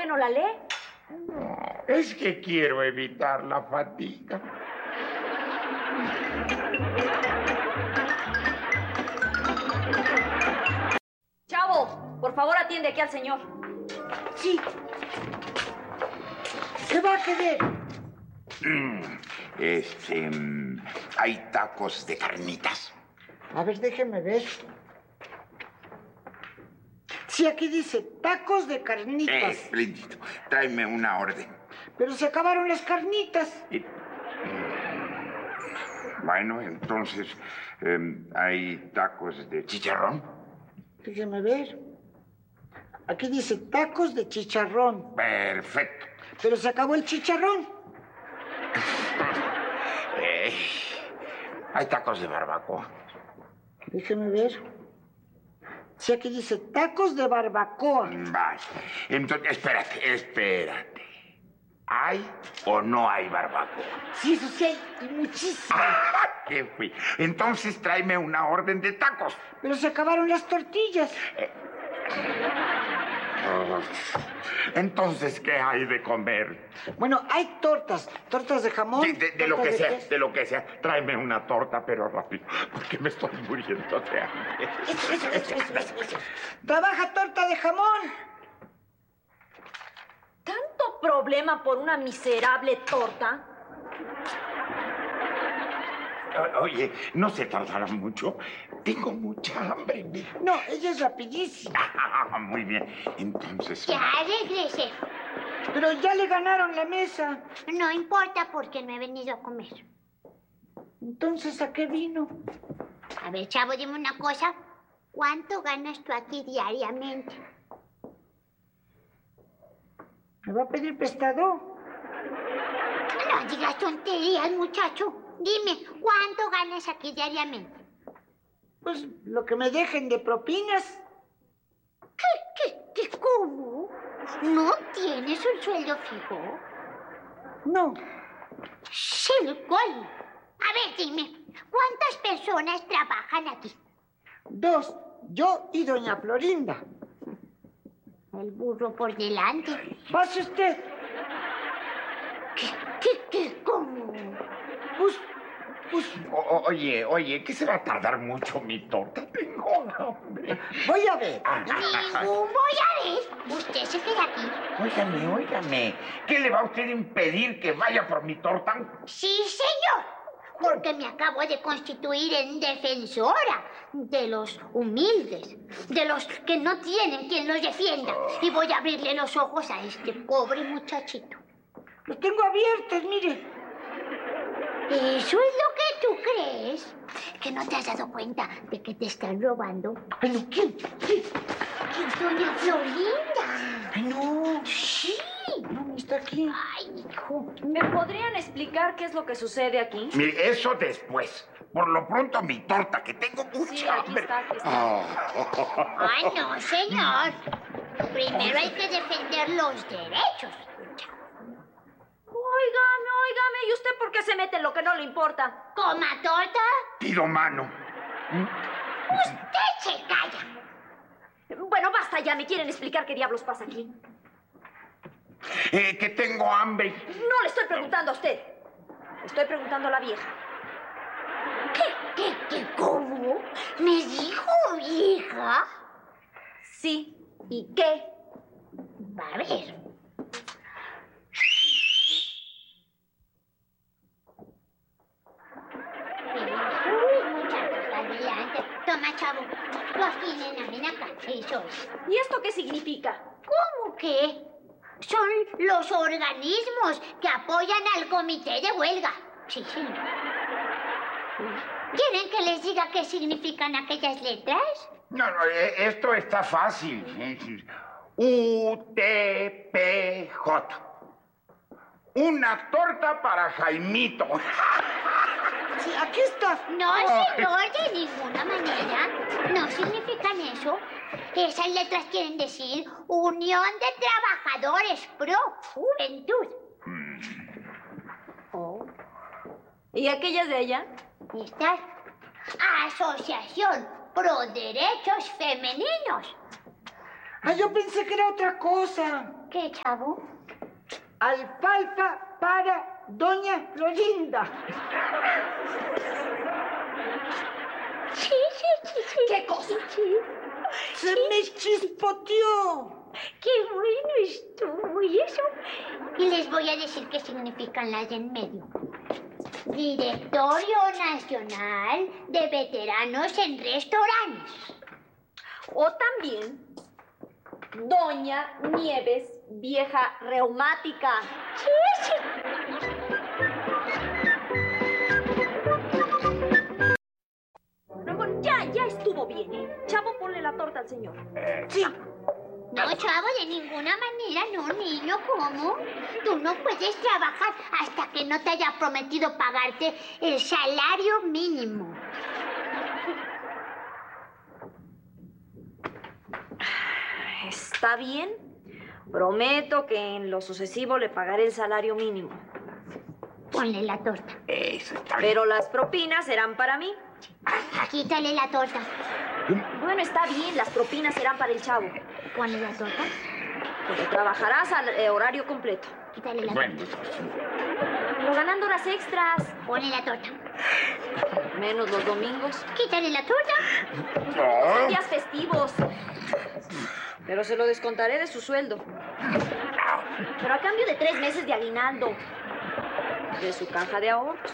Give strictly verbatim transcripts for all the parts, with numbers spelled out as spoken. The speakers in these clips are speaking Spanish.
qué no la lee? No, es que quiero evitar la fatiga. Chavo, por favor atiende aquí al señor. Sí. ¿Qué va a querer? Mm, este, mm, hay tacos de carnitas. A ver, déjeme ver. Sí, aquí dice tacos de carnitas. Espléndido. Tráeme una orden. Pero se acabaron las carnitas. Y- Bueno, entonces, eh, hay tacos de chicharrón. Déjeme ver. Aquí dice tacos de chicharrón. Perfecto. Pero se acabó el chicharrón. Eh, hay tacos de barbacoa. Déjeme ver. Sí, aquí dice tacos de barbacoa. Vale. Entonces, espérate, espérate. ¿Hay o no hay barbacoa? Sí, eso sí hay, y muchísimo. ¿Qué fui? Entonces tráeme una orden de tacos. Pero se acabaron las tortillas. Entonces, ¿qué hay de comer? Bueno, hay tortas. Tortas de jamón. Sí, de, de lo tortas que sea, queso. de lo que sea. Tráeme una torta, pero rápido, porque me estoy muriendo de hambre. Eso, eso, eso, eso, eso, eso. Trabaja torta de jamón. ¿Tanto problema por una miserable torta? O- Oye, no se tardará mucho. Tengo mucha hambre. No, ella es rapidísima. Ah, muy bien. Entonces... Ya regresé. Pero ya le ganaron la mesa. No importa porque no he venido a comer. Entonces, ¿a qué vino? A ver, chavo, dime una cosa. ¿Cuánto ganas tú aquí diariamente? ¿Me va a pedir prestado? No digas tonterías, muchacho. Dime, ¿cuánto ganas aquí diariamente? Pues lo que me dejen de propinas. ¿Qué, qué, qué, cómo? ¿No tienes un sueldo fijo? No, ¡Sí, el colmo! A ver, dime, ¿cuántas personas trabajan aquí? dos. Yo y doña Florinda. El burro por delante. Pase usted. ¿Qué, qué, qué, cómo? Pues, pues, O- o- oye, oye, ¿qué se va a tardar mucho mi torta? Tengo hambre. voy a ver. Ningún voy a ver. Usted se queda aquí. Óigame, óigame. ¿Qué le va a usted impedir que vaya por mi torta? Sí, señor. Porque me acabo de constituir en defensora de los humildes, de los que no tienen quien los defienda. Y voy a abrirle los ojos a este pobre muchachito. Los tengo abiertos, mire. ¿Eso es lo que tú crees? ¿Que no te has dado cuenta de que te están robando? Ay, no, ¿quién? ¿Quién? ¡Es doña Florinda! Ay, no. ¡Sí! No, no está aquí. ¡Ay, hijo! ¿Me podrían explicar qué es lo que sucede aquí? Mire, eso después. Por lo pronto, mi torta, que tengo mucha Sí, aquí hambre. está, aquí está. Ah. ¡Ay, no, señor! Primero hay que defender los derechos. Óigame, óigame, ¿y usted por qué se mete en lo que no le importa? ¿Coma torta? Pido mano. Usted se calla. Bueno, basta ya, ¿me quieren explicar qué diablos pasa aquí? Eh, que tengo hambre. No le estoy preguntando a usted. Le estoy preguntando a la vieja. ¿Qué, qué, qué, cómo? ¿Me dijo vieja? Sí, ¿y qué? A ver. Uy, muchachos, adelante. Toma, chavo. Los tienen, ven acá. Eso es. ¿Y esto qué significa? ¿Cómo que? Son los organismos que apoyan al comité de huelga. Sí, sí. ¿Quieren que les diga qué significan aquellas letras? No, no, eh, esto está fácil. U T P J. Una torta para Jaimito. Sí, aquí está. No, señor, de ninguna manera. No significan eso. Esas letras quieren decir Unión de Trabajadores Pro Juventud. Oh, ¿Y aquellas de allá? ¿Estas? Asociación Pro Derechos Femeninos. Ah, yo pensé que era otra cosa. ¿Qué, chavo? Alfalfa para doña Florinda. Sí, sí, sí, sí. ¿Qué cosa? Sí. Se me chispoteó. Qué bueno estuvo. ¿Y eso? Y les voy a decir qué significan las de en medio. Directorio Nacional de Veteranos en Restaurantes. O también Doña Nieves, vieja reumática. Sí, sí. No, bueno, ya, ya estuvo bien, ¿eh? Chavo, ponle la torta al señor. Sí. No, chavo, de ninguna manera, no, niño, ¿cómo? Tú no puedes trabajar hasta que no te haya prometido pagarte el salario mínimo. Está bien. Prometo que en lo sucesivo le pagaré el salario mínimo. Ponle la torta. Eso está bien. Pero las propinas serán para mí. Quítale la torta. Bueno, está bien, las propinas serán para el chavo. Ponle la torta. Pero trabajarás al eh, horario completo. Quítale la Bueno, torta. Pero ganando horas extras. Ponle la torta. Menos los domingos. Quítale la torta. Son no. días festivos. Pero se lo descontaré de su sueldo. Pero a cambio de tres meses de aguinaldo. De su caja de ahorros.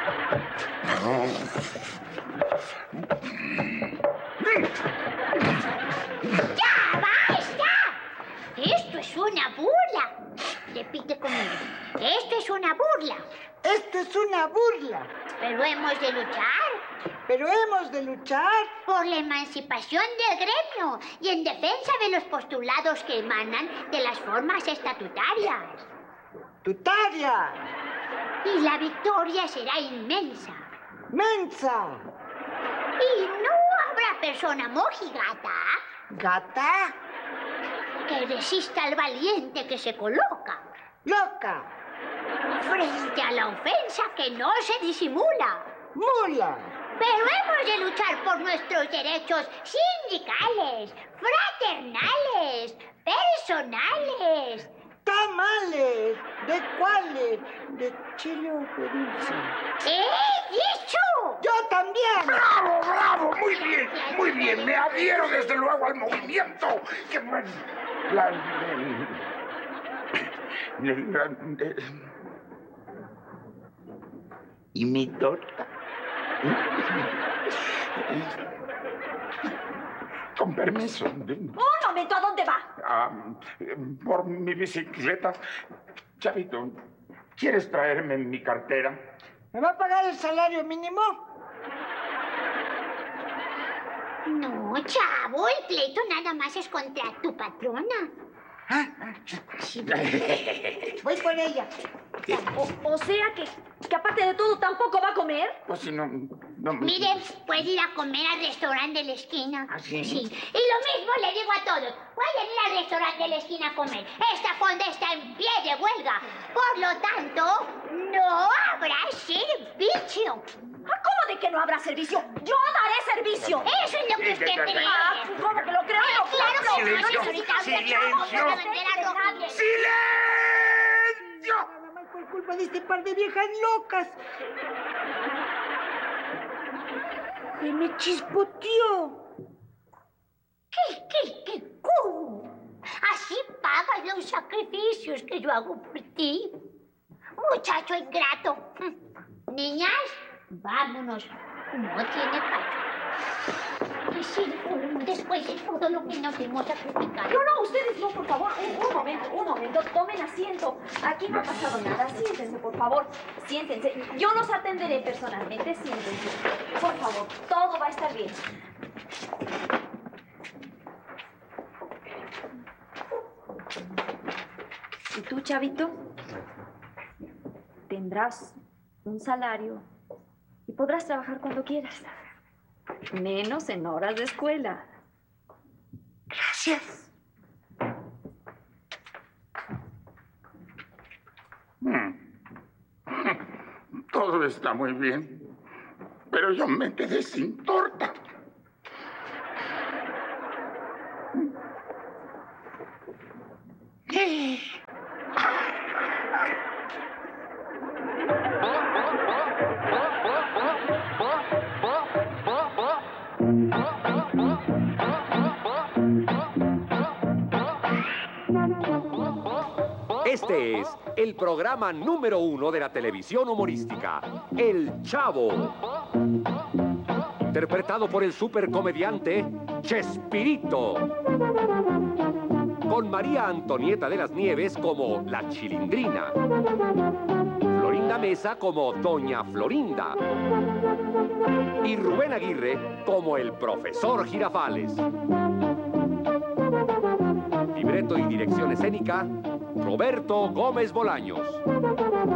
¡Ya, basta! Esto es una burla. Repite conmigo. Esto es una burla. Esto es una burla. Pero hemos de luchar Pero hemos de luchar. por la emancipación del gremio y en defensa de los postulados que emanan de las formas estatutarias. Tutaria. Y la victoria será inmensa. Mensa. Y no habrá persona mojigata Gata. que resista al valiente que se coloca Loca. frente a la ofensa que no se disimula. Mula. Pero hemos de luchar por nuestros derechos sindicales, fraternales, personales. Tamales. ¿De cuáles? ¿De chile o de dulce? ¡He dicho! Yo también. ¡Bravo, bravo! Muy bien, muy bien. Me adhiero desde luego al movimiento. ¡Qué bueno! La... la- la- ¿Y mi torta? Con permiso. Un momento, ¿a dónde va? Ah, por mi bicicleta. Chavito, ¿quieres traerme mi cartera? ¿Me va a pagar el salario mínimo? No, chavo, el pleito nada más es contra tu patrona. Voy con ella. O, o sea que, que aparte de todo tampoco va a comer. Pues si no... no Mire, puede ir a comer al restaurante de la esquina. ¿Ah, sí? Sí. Y lo mismo le digo a todos. Vayan a ir al restaurante de la esquina a comer. Esta fonda está en pie de huelga. Por lo tanto, no habrá servicio. Ah, ¿cómo de que no habrá servicio? ¡Yo daré servicio! Eso es lo que usted cree. Ah, ¿cómo que lo creo? Ah, claro que no Silencio, necesitamos silencio. de nadie. ¡Silencio! Nada más por culpa de este par de viejas locas. Se me chispoteó. ¿Qué, qué, qué? ¿Cómo? Así pagas los sacrificios que yo hago por ti. Muchacho ingrato. Niñas, vámonos. No tiene caso. Y sí, después de todo lo que nos hemos sacrificado. No, no, ustedes no, por favor. Un, un momento, un momento. Tomen asiento. Aquí no ha pasado nada. Siéntense, por favor. Siéntense. Yo los atenderé personalmente. Siéntense. Por favor, todo va a estar bien. ¿Y tú, chavito? Tendrás un salario y podrás trabajar cuando quieras. Menos en horas de escuela. Gracias. Mm. Todo está muy bien, pero yo me quedé sin torta. Eh. Este es el programa número uno de la televisión humorística, El Chavo. Interpretado por el supercomediante Chespirito. Con María Antonieta de las Nieves como la Chilindrina. Florinda Mesa como Doña Florinda. Y Rubén Aguirre como el Profesor Girafales. Libreto y dirección escénica, Roberto Gómez Bolaños.